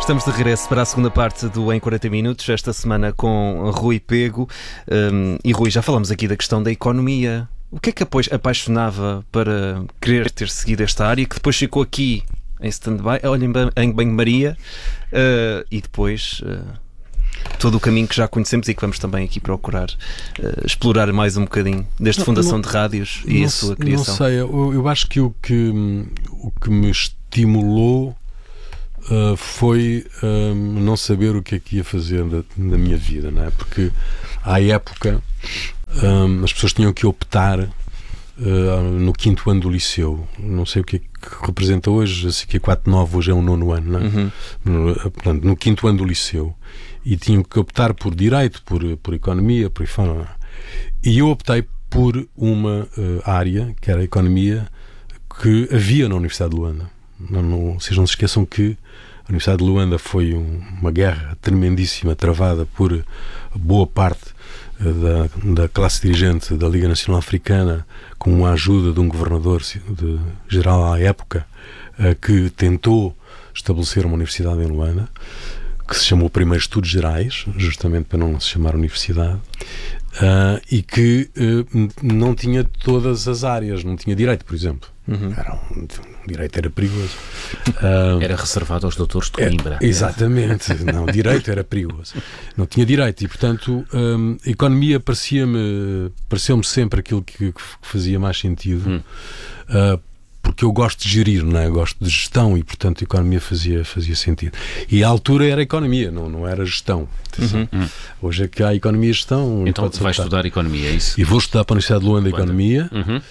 Estamos de regresso para a segunda parte do Em 40 Minutos, esta semana com Rui Pego. E Rui, já falamos aqui da questão da economia. O que é que apaixonava para querer ter seguido esta área, que depois ficou aqui em stand-by, olha, em banho-maria, e depois todo o caminho que já conhecemos e que vamos também aqui procurar explorar mais um bocadinho desde fundação de rádios e a sua criação? Não sei, eu acho que o que me estimulou foi não saber o que é que ia fazer na minha vida, não é? Porque à época as pessoas tinham que optar no 5º ano do liceu. Não sei o que é que representa hoje, assim que é 4/9, hoje é o 9º ano, não é? Portanto, no 5º ano do liceu. E tinham que optar por direito, por economia, por aí fora. E eu optei por uma área, que era a economia, que havia na Universidade de Luanda. Vocês não se esqueçam que a Universidade de Luanda foi uma guerra tremendíssima, travada por boa parte da classe dirigente da Liga Nacional Africana, com a ajuda de um governador geral à época, que tentou estabelecer uma universidade em Luanda, que se chamou primeiro Estudos Gerais, justamente para não se chamar universidade, e que não tinha todas as áreas, não tinha direito, por exemplo. Direito era perigoso. Era reservado aos doutores de Coimbra. Exatamente. Não, direito era perigoso. Não tinha direito e, portanto, a economia pareceu-me sempre aquilo que fazia mais sentido, porque eu gosto de gerir, não é? Eu gosto de gestão e, portanto, a economia fazia sentido. E à altura era economia, não era gestão. Hoje é que há economia e gestão. Então vais estudar economia, é isso? E vou estudar para a Universidade de Luanda economia.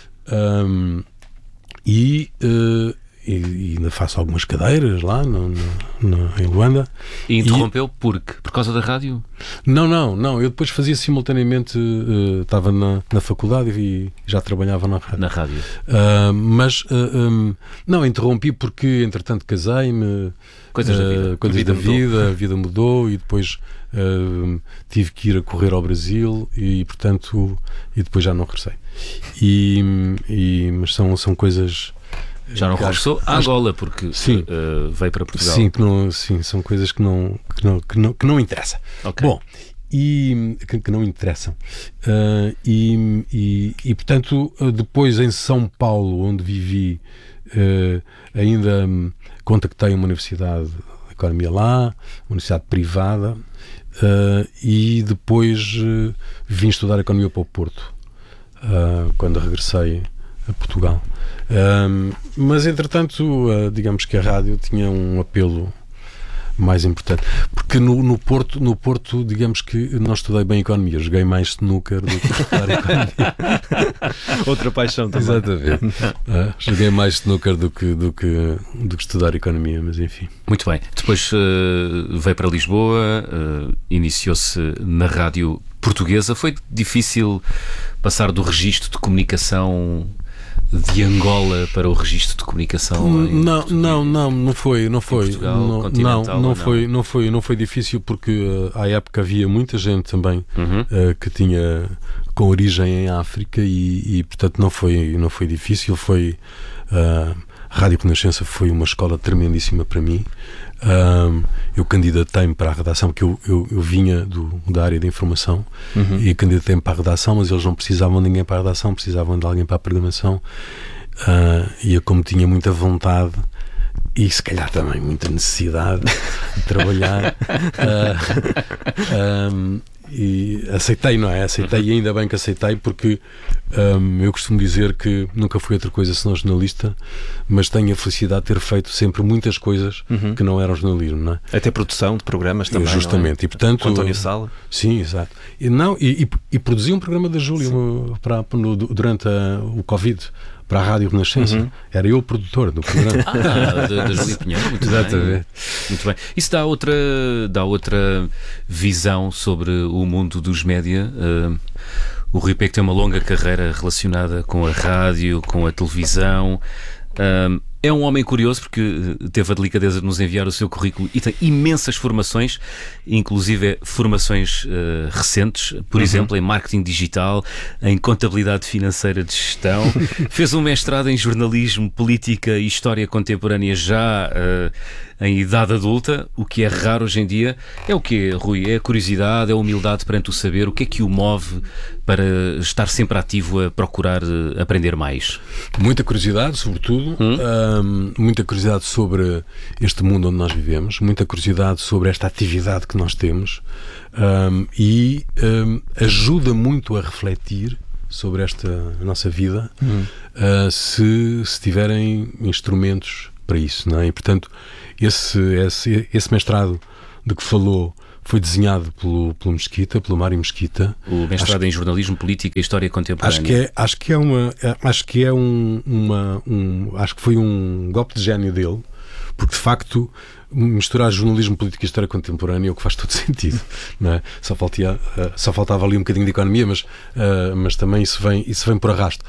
E ainda faço algumas cadeiras lá em Luanda. E interrompeu por causa da rádio? Não, eu depois fazia simultaneamente, estava na faculdade e já trabalhava na rádio. Na rádio. Não, interrompi porque entretanto casei-me, coisas da vida, a vida mudou e depois tive que ir a correr ao Brasil e portanto depois já não regressei. Mas são coisas. Já não regressou a Angola porque veio para Portugal. Sim, são coisas que não interessam. Okay. Bom, e que não interessam. Portanto, depois em São Paulo, onde vivi, ainda contactei uma universidade de economia lá, uma universidade privada, e depois vim estudar economia para o Porto, quando regressei a Portugal. Mas entretanto, digamos que a rádio tinha um apelo mais importante, porque no Porto, digamos que não estudei bem economia, joguei mais snooker do que estudar economia. Outra paixão também. Exatamente. Joguei mais snooker do que estudar economia, mas enfim. Muito bem. Depois veio para Lisboa, iniciou-se na rádio portuguesa. Foi difícil passar do registro de comunicação de Angola para o registro de comunicação? Não foi. Portugal, não foi difícil porque à época havia muita gente também que tinha com origem em África e portanto não foi difícil. A Rádio Renascença foi uma escola tremendíssima para mim. Eu candidatei-me para a redação, porque eu vinha da área de informação e candidatei-me para a redação, mas eles não precisavam de ninguém para a redação, precisavam de alguém para a programação, e eu, como tinha muita vontade e se calhar também muita necessidade de trabalhar, e aceitei, não é? Aceitei e ainda bem que aceitei, porque eu costumo dizer que nunca fui outra coisa senão jornalista, mas tenho a felicidade de ter feito sempre muitas coisas que não eram jornalismo, não é? Até produção de programas também, justamente, não é? E portanto... Com António Sala. Sim, exato. E produzi um programa da Júlia durante o Covid, para a Rádio Renascença. Era eu o produtor do programa. Da Júlia Pinheiro. Exatamente. Muito bem. Isso dá outra visão sobre o mundo dos média. O Rui Pego tem uma longa carreira relacionada com a rádio, com a televisão. É um homem curioso porque teve a delicadeza de nos enviar o seu currículo e tem imensas formações, inclusive formações recentes, por exemplo, em marketing digital, em contabilidade financeira de gestão. Fez um mestrado em jornalismo, política e história contemporânea já em idade adulta, o que é raro hoje em dia. É o quê, Rui? É a curiosidade, é a humildade perante o saber? O que é que o move para estar sempre ativo a procurar aprender mais? Muita curiosidade, sobretudo. Muita curiosidade sobre este mundo onde nós vivemos, muita curiosidade sobre esta atividade que nós temos, e ajuda muito a refletir sobre esta nossa vida, se tiverem instrumentos para isso, não é? E, portanto, esse mestrado de que falou foi desenhado pelo Mesquita, pelo Mário Mesquita. O mestrado em jornalismo, política e história contemporânea. Acho que foi um golpe de gênio dele, porque de facto misturar jornalismo, política e história contemporânea é o que faz todo sentido, não é? Só faltava ali um bocadinho de economia, mas também isso vem por arrasto.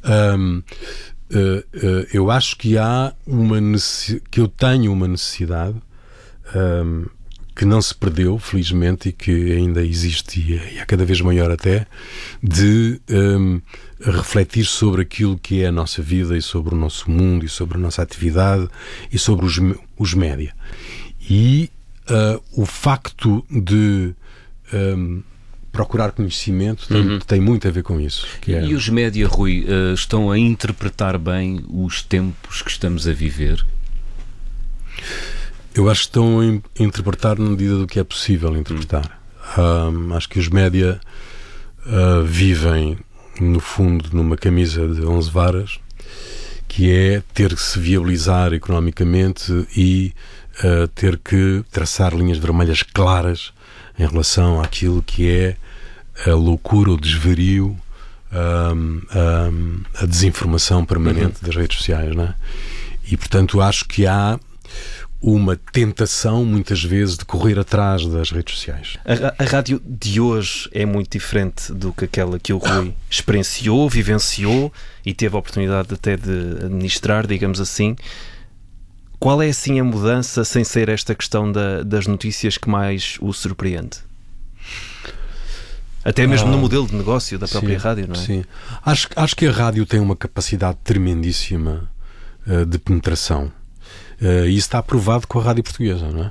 Eu acho que que eu tenho uma necessidade que não se perdeu, felizmente, e que ainda existe e é cada vez maior até, de refletir sobre aquilo que é a nossa vida e sobre o nosso mundo e sobre a nossa atividade e sobre os média. E o facto de procurar conhecimento tem muito a ver com isso. E os média, Rui, estão a interpretar bem os tempos que estamos a viver? Eu acho que estão a interpretar na medida do que é possível interpretar. Acho que os média vivem, no fundo, numa camisa de 11 varas, que é ter que se viabilizar economicamente e ter que traçar linhas vermelhas claras em relação àquilo que é a loucura, o desvario, a desinformação permanente das redes sociais, não é? E, portanto, acho que há uma tentação, muitas vezes, de correr atrás das redes sociais. A rádio de hoje é muito diferente do que aquela que o Rui experienciou, vivenciou e teve a oportunidade até de administrar, digamos assim. Qual é, assim, a mudança, sem ser esta questão das notícias, que mais o surpreende? Até mesmo no modelo de negócio da própria rádio, não é? Sim. Acho que a rádio tem uma capacidade tremendíssima de penetração. E isso está provado com a rádio portuguesa, não é?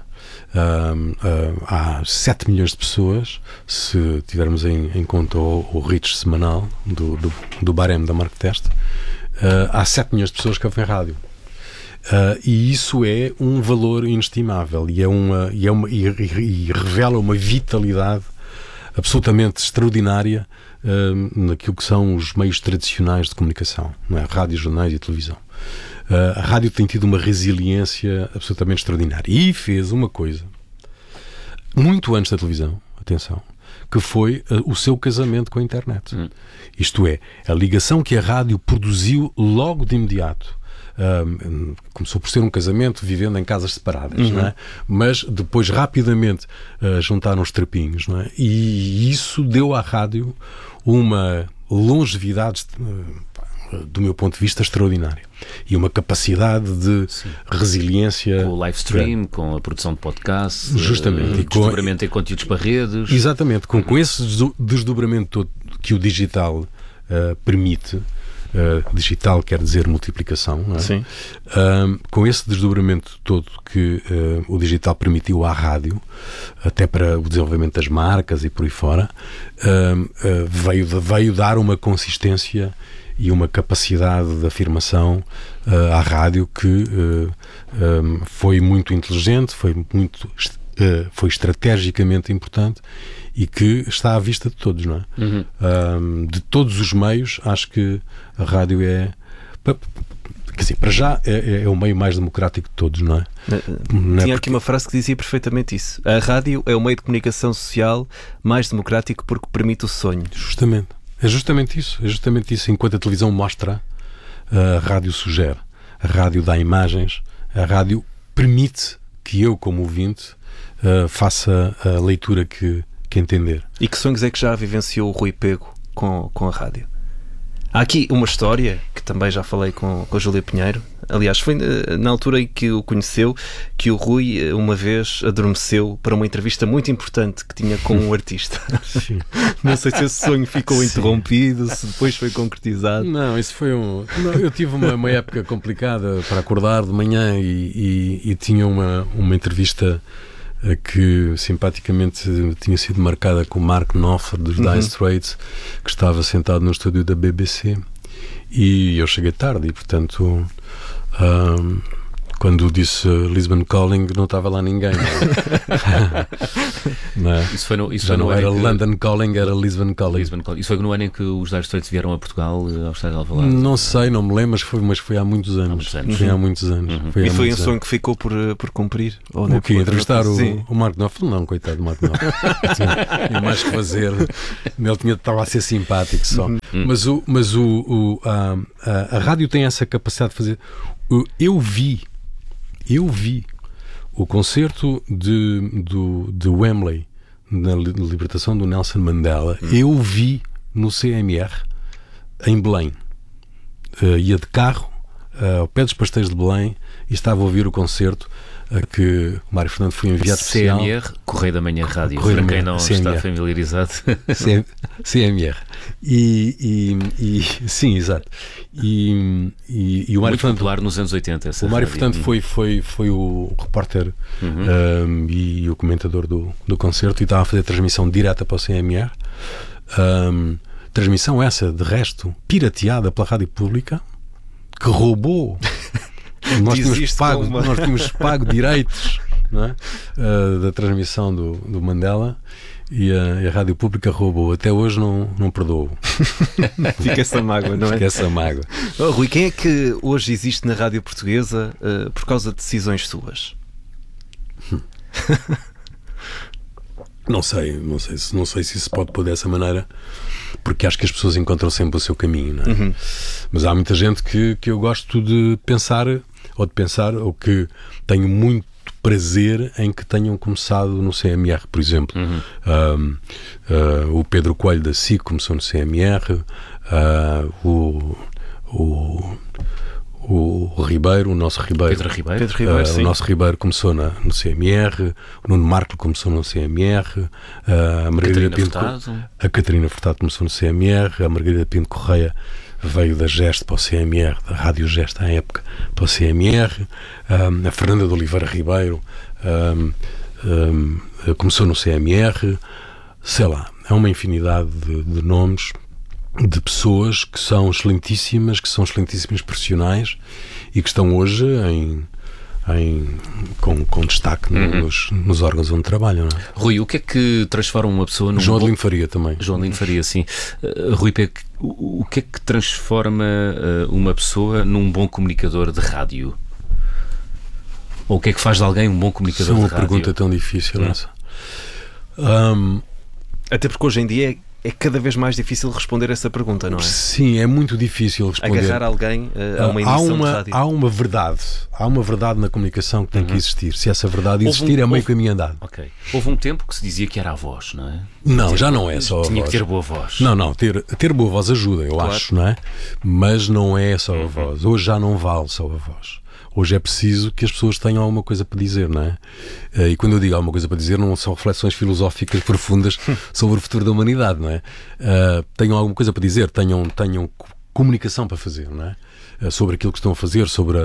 Há 7 milhões de pessoas, se tivermos em conta o reach semanal do baremo da Marktest, há 7 milhões de pessoas que ouvem rádio. E isso é um valor inestimável e revela uma vitalidade absolutamente extraordinária naquilo que são os meios tradicionais de comunicação, não é? Rádio, jornais e televisão. A rádio tem tido uma resiliência absolutamente extraordinária e fez uma coisa muito antes da televisão, atenção, que foi o seu casamento com a internet. Isto é, a ligação que a rádio produziu logo de imediato. Começou por ser um casamento vivendo em casas separadas, não é? Mas depois rapidamente juntaram os trapinhos, não é? E isso deu à rádio uma longevidade, do meu ponto de vista, extraordinária e uma capacidade de resiliência com o live stream, com a produção de podcast, justamente, desdobramento em conteúdos para redes, exatamente, com esse desdobramento todo que o digital permite. Digital quer dizer multiplicação, não é? Sim. Com esse desdobramento todo que o digital permitiu à rádio, até para o desenvolvimento das marcas e por aí fora, veio dar uma consistência e uma capacidade de afirmação à rádio que foi muito inteligente, foi estrategicamente importante e que está à vista de todos, não é? De todos os meios, acho que a rádio quer dizer, para já é o meio mais democrático de todos, não é? Tinha aqui uma frase que dizia perfeitamente isso. A rádio é o meio de comunicação social mais democrático porque permite o sonho. Justamente. É justamente isso. Enquanto a televisão mostra, a rádio sugere, a rádio dá imagens, a rádio permite que eu, como ouvinte, faça a leitura que entender. E que sonhos é que já vivenciou o Rui Pego com a rádio? Há aqui uma história que também já falei com a Júlia Pinheiro. Aliás, foi na altura em que o conheceu que o Rui uma vez adormeceu para uma entrevista muito importante que tinha com um artista. Sim. Não sei se esse sonho ficou interrompido, se depois foi concretizado. Não, isso foi eu tive uma época complicada para acordar de manhã e tinha uma entrevista que simpaticamente tinha sido marcada com o Mark Knopfler dos Dire Straits, que estava sentado no estúdio da BBC, e eu cheguei tarde e, portanto, quando disse Lisbon Calling, não estava lá ninguém. Não é? Isso foi no, Já não era London Calling, era Lisbon Calling. Isso foi no ano em que os Dire Straits vieram a Portugal, ao Estádio de Alvalade? Não sei, não me lembro, mas foi há muitos anos. Foi há muitos anos. E foi um sonho que ficou por cumprir? Ou o quê? Entrevistar o Mark Knopfler? Não, coitado do Mark Knopfler. Tinha mais que fazer. Ele estava a ser simpático só. Mas a rádio tem essa capacidade de fazer. Eu vi o concerto de Wembley na libertação do Nelson Mandela. Eu vi no CMR em Belém. Ia de carro ao pé dos Pastéis de Belém e estava a ouvir o concerto que o Mário Fernando foi enviado especial. CMR, Correio da Manhã Rádio, para quem não está familiarizado. CMR. Sim, exato. E o Mário muito Fernando, popular nos anos 80. O Mário Fernando foi o repórter e o comentador do concerto, e estava a fazer transmissão direta para o CMR. Transmissão essa, de resto, pirateada pela Rádio Pública, que roubou. Nós tínhamos pago direitos, não é? Da transmissão do Mandela, e a Rádio Pública roubou. Até hoje não perdoou. Fica essa mágoa, não é? Fica essa mágoa. Oh, Rui, quem é que hoje existe na Rádio Portuguesa por causa de decisões suas? Não sei se isso pode pôr dessa maneira, porque acho que as pessoas encontram sempre o seu caminho, não é? Mas há muita gente que eu gosto de pensar, ou que tenho muito prazer em que tenham começado no CMR, por exemplo. O Pedro Coelho da SIC começou no CMR, o Ribeiro, o nosso Ribeiro. Pedro Ribeiro, o nosso Ribeiro começou no CMR, o Nuno Marco começou no CMR, a Margarida Pinto, a Catarina Furtado começou no CMR, a Margarida Pinto Correia veio da Gesto para o CMR, da Rádio Gesto à época, para o CMR, a Fernanda de Oliveira Ribeiro começou no CMR, sei lá, há uma infinidade de nomes, de pessoas que são excelentíssimas profissionais e que estão hoje com destaque nos órgãos onde trabalham, não é? Rui, o que é que transforma uma pessoa num... João Adelino Faria também. João Adelino Faria, sim. Rui Pego, o que é que transforma uma pessoa num bom comunicador de rádio? Ou o que é que faz de alguém um bom comunicador de rádio? Isso é uma pergunta tão difícil, essa. Até porque hoje em dia é cada vez mais difícil responder essa pergunta, não é? Sim, é muito difícil responder. Agarrar alguém a uma emissão de rádio. Há uma verdade na comunicação que tem que existir. Se essa verdade existir, é meio caminho andado. Ok. Houve um tempo que se dizia que era a voz, não é? Não, já não é só a voz. Tinha que ter boa voz. Não, ter boa voz ajuda, eu acho, não é? Mas não é só a voz. Hoje já não vale só a voz. Hoje é preciso que as pessoas tenham alguma coisa para dizer, não é? E quando eu digo alguma coisa para dizer, não são reflexões filosóficas profundas sobre o futuro da humanidade, não é? Tenham alguma coisa para dizer, tenham comunicação para fazer, não é? Sobre aquilo que estão a fazer, sobre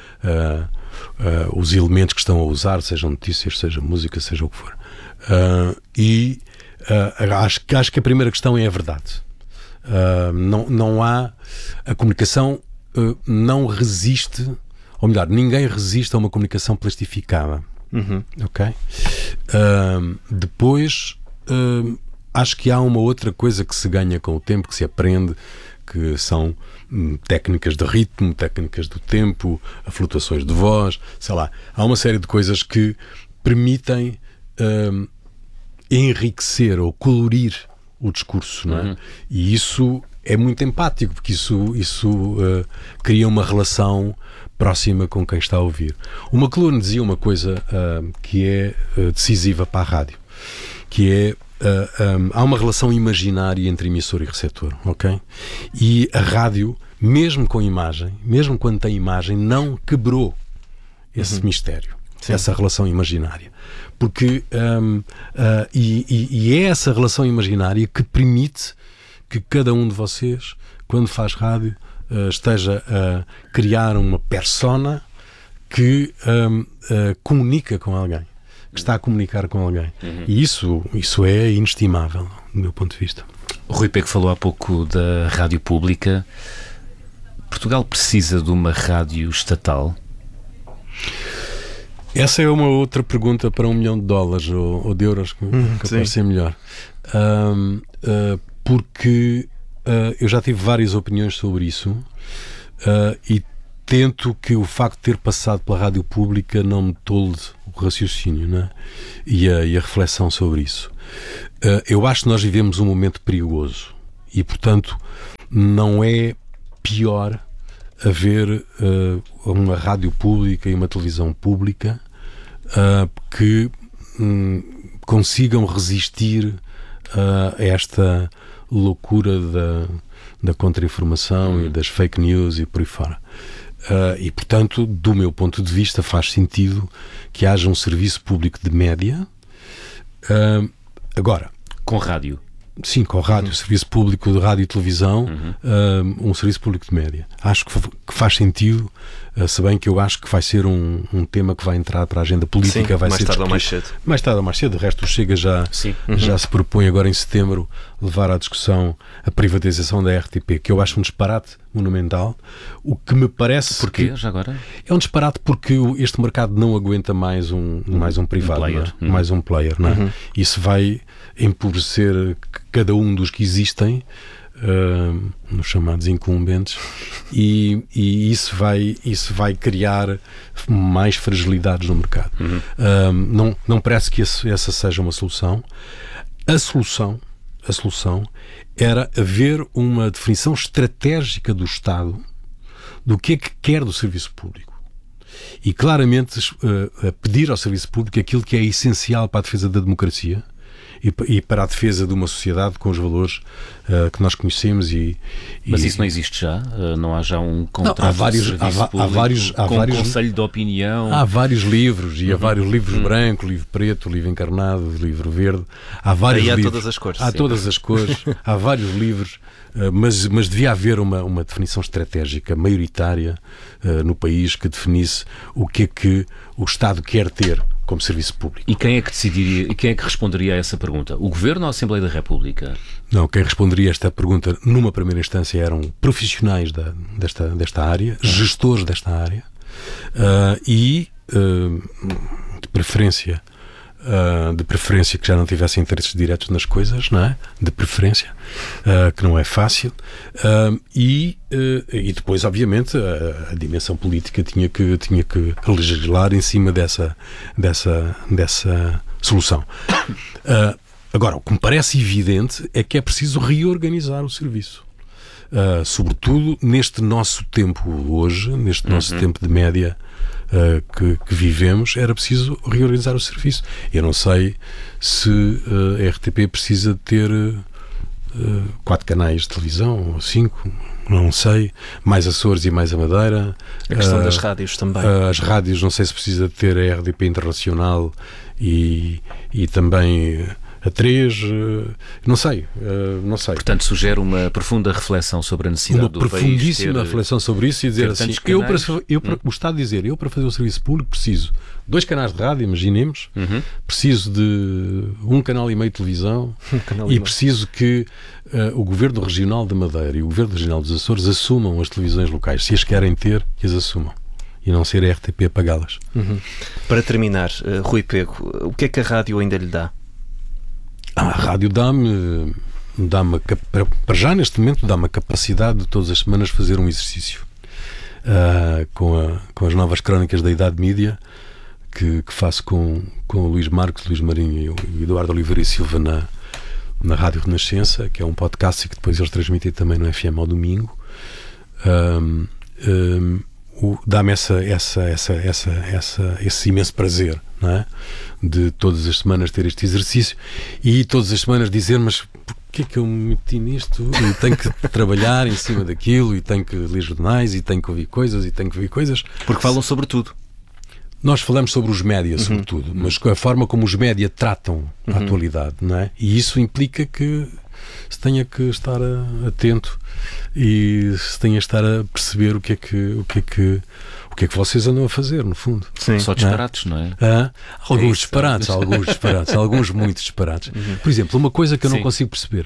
os elementos que estão a usar, sejam notícias, seja música, seja o que for. Acho que a primeira questão é a verdade. Não há... A comunicação não resiste... Ou melhor, ninguém resiste a uma comunicação plastificada. Ok? Depois, acho que há uma outra coisa que se ganha com o tempo, que se aprende, que são técnicas de ritmo, técnicas do tempo, flutuações de voz, sei lá. Há uma série de coisas que permitem enriquecer ou colorir o discurso, não é? E isso é muito empático, porque isso cria uma relação próxima com quem está a ouvir. O McLuhan dizia uma coisa que é decisiva para a rádio, que é há uma relação imaginária entre emissor e receptor, ok? E a rádio, mesmo com imagem, mesmo quando tem imagem, não quebrou esse mistério, essa relação imaginária. Porque é essa relação imaginária que permite que cada um de vocês, quando faz rádio, esteja a criar uma persona que comunica com alguém, que está a comunicar com alguém. E isso é inestimável, do meu ponto de vista. O Rui Pego falou há pouco da rádio pública. Portugal precisa de uma rádio estatal? Essa é uma outra pergunta para $1 milhão ou de euros, que pode ser melhor. Porque eu já tive várias opiniões sobre isso e tento que o facto de ter passado pela rádio pública não me tolde o raciocínio, né? e a reflexão sobre isso. Eu acho que nós vivemos um momento perigoso e, portanto, não é pior haver uma rádio pública e uma televisão pública que consigam resistir a esta loucura da contra-informação e das fake news e por aí fora. E, portanto, do meu ponto de vista, faz sentido que haja um serviço público de média. Agora, com rádio? Sim, com rádio, serviço público de rádio e televisão, um serviço público de média. Acho que faz sentido, se bem que eu acho que vai ser um tema que vai entrar para a agenda política. Sim, vai mais ser tarde ou mais cedo. Mais tarde ou mais cedo. De resto, o Chega já se propõe agora em setembro levar à discussão a privatização da RTP, que eu acho um disparate monumental. O que me parece... Porquê, já agora? É um disparate porque este mercado não aguenta mais um privado, player. Não é? Mais um player, não é? Isso vai empobrecer cada um dos que existem, nos chamados incumbentes, e isso vai criar mais fragilidades no mercado. Não parece que essa seja uma solução. A solução era haver uma definição estratégica do Estado do que é que quer do serviço público. E claramente pedir ao serviço público aquilo que é essencial para a defesa da democracia e para a defesa de uma sociedade com os valores que nós conhecemos. Mas isso não existe já? Não há já um contrato há vários, de serviço público com um conselho de opinião? Há vários livros, e há vários livros branco, livro preto, livro encarnado, livro verde. Há vários livros. Todas as cores. Há todas as cores. Há vários livros, mas devia haver uma definição estratégica maioritária no país que definisse o que é que o Estado quer ter como serviço público. E quem é que decidiria, e quem é que responderia a essa pergunta? O Governo ou a Assembleia da República? Não, quem responderia a esta pergunta numa primeira instância eram profissionais desta área, gestores desta área, e de preferência que já não tivessem interesses diretos nas coisas, não é? De preferência, que não é fácil, e depois, obviamente, a dimensão política tinha que legislar em cima dessa solução. Agora, o que me parece evidente é que é preciso reorganizar o serviço. Sobretudo neste nosso tempo hoje, neste nosso tempo de média que vivemos, era preciso reorganizar o serviço. Eu não sei se a RTP precisa de ter 4 canais de televisão ou 5, não sei, mais Açores e mais a Madeira. A questão das rádios também. As rádios, não sei se precisa de ter a RDP Internacional e também a 3, não sei. Portanto, sugere uma profunda reflexão sobre a necessidade do país. Uma profundíssima reflexão sobre isso e dizer assim, o Estado dizer, eu para fazer o serviço público preciso 2 canais de rádio, imaginemos, preciso de 1,5 canal de televisão e preciso que o Governo Regional da Madeira e o Governo Regional dos Açores assumam as televisões locais, se as querem ter, que as assumam. E não ser a RTP a pagá-las. Para terminar, Rui Pego, o que é que a rádio ainda lhe dá? A rádio dá-me para já neste momento dá-me a capacidade de todas as semanas fazer um exercício com as novas crónicas da Idade Mídia que faço com o Luís Marcos, Luís Marinho e o Eduardo Oliveira e Silva na Rádio Renascença, que é um podcast que depois eles transmitem também no FM ao domingo. dá-me esse imenso prazer, não é? De todas as semanas ter este exercício e todas as semanas dizer, mas porquê que eu me meti nisto? E tenho que trabalhar em cima daquilo, e tenho que ler jornais, e tenho que ouvir coisas, e tenho que ver coisas. Porque falam sobre tudo. Nós falamos sobre os média, sobretudo, mas a forma como os média tratam a atualidade, não é? E isso implica que se tenha que estar atento e se tenha que estar a perceber o que é que vocês andam a fazer, no fundo. Sim. Só disparates, não é? Alguns disparates, alguns muito disparates. Por exemplo, uma coisa que eu não consigo perceber,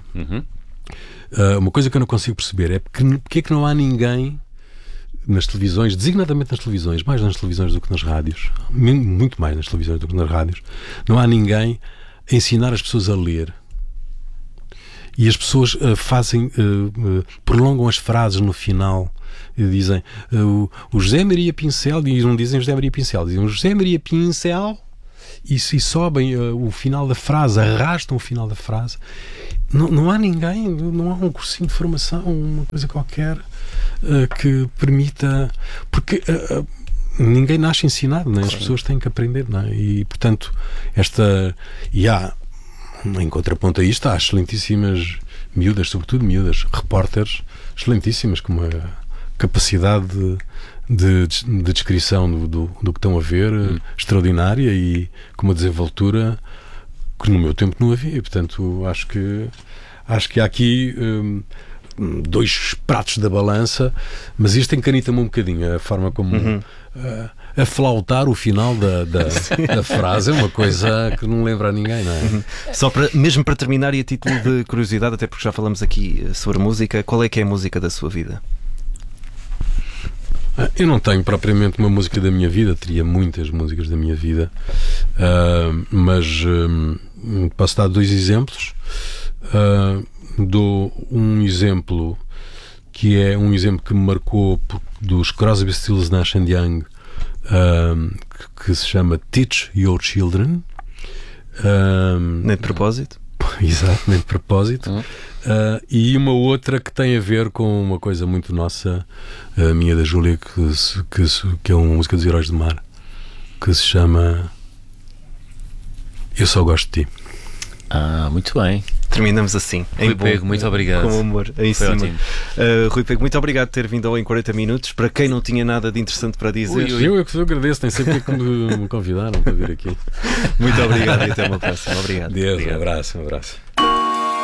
é porque é que não há ninguém nas televisões, designadamente nas televisões, mais nas televisões do que nas rádios, muito mais nas televisões do que nas rádios, não há ninguém a ensinar as pessoas a ler. E as pessoas prolongam as frases no final e dizem o José Maria Pincel, e não dizem José Maria Pincel, dizem o José Maria Pincel, e sobem o final da frase, arrastam o final da frase. Não há ninguém, não há um cursinho de formação, uma coisa qualquer que permita, porque ninguém nasce ensinado, não é? As pessoas têm que aprender, não é? E portanto em contraponto a isto, há excelentíssimas miúdas, sobretudo miúdas, repórteres excelentíssimas, com uma capacidade de descrição do que estão a ver extraordinária e com uma desenvoltura que no meu tempo não havia. Portanto, acho que há aqui dois pratos da balança, mas isto encanita-me um bocadinho a forma como a flautar o final da frase é uma coisa que não lembra a ninguém, não é? Só mesmo para terminar, e a título de curiosidade, até porque já falamos aqui sobre música, qual é que é a música da sua vida? Eu não tenho propriamente uma música da minha vida, teria muitas músicas da minha vida, mas posso dar dois exemplos. Dou um exemplo que é um exemplo que me marcou, dos Crosby, Stills, Nash & Young, que se chama Teach Your Children. Nem de propósito? Exato, nem de propósito. E uma outra que tem a ver com uma coisa muito nossa, a minha da Júlia, que é uma música dos Heróis do Mar, que se chama Eu Só Gosto de Ti. Muito bem. Terminamos assim. Rui Pego, muito obrigado. Com amor em Foi cima. ótimo. Rui Pego, muito obrigado por ter vindo ao Em 40 Minutos. Para quem não tinha nada de interessante para dizer. Eu agradeço, nem sei porque que me convidaram para vir aqui. Muito obrigado e até uma próxima. Obrigado. Deus, um abraço.